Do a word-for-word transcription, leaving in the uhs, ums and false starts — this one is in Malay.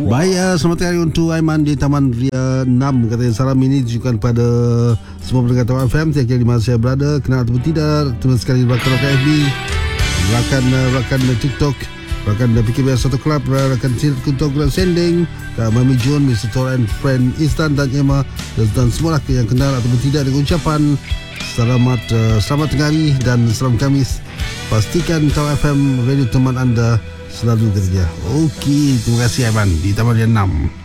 Baik, uh, selamat hari untuk Aiman di Taman Ria enam. Katanya salam ini ditujukan pada semua pendengar Taman F M tiap kali di mana saya berada, kenal ataupun tidak. Terima sekali rakan-rakan F B, rakan uh, rakan uh, TikTok, rakan uh, P K B S satu Club, rakan Sirat Kuntok Grand Sending, Kak Mami John, Mister Toran, Friend Istan dan Emma, dan semua rakan yang kenal ataupun tidak, dengan ucapan selamat uh, selamat tengah hari dan salam Khamis. Pastikan Taman F M radio teman anda selalu kerja. Okey, terima kasih Aiman di Taman Ria enam.